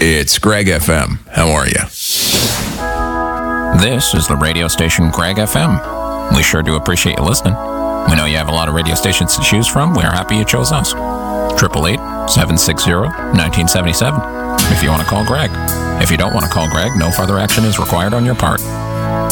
It's Greg FM. How are you? This is the radio station Greg FM. We sure do appreciate you listening. We know you have a lot of radio stations to choose from. We're happy you chose us. 888-760-1977. If you want to call Greg. If you don't want to call Greg, no further action is required on your part.